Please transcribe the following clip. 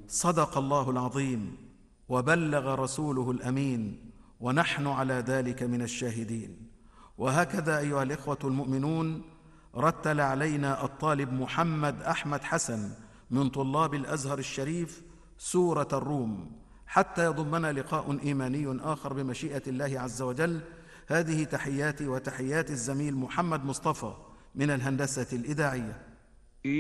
صدق الله العظيم وبلغ رسوله الأمين، ونحن على ذلك من الشاهدين. وهكذا أيها الإخوة المؤمنون رتل علينا الطالب محمد أحمد حسن من طلاب الأزهر الشريف سورة الروم، حتى يضمنا لقاء إيماني آخر بمشيئة الله عز وجل. هذه تحياتي وتحيات الزميل محمد مصطفى من الهندسة الإذاعية.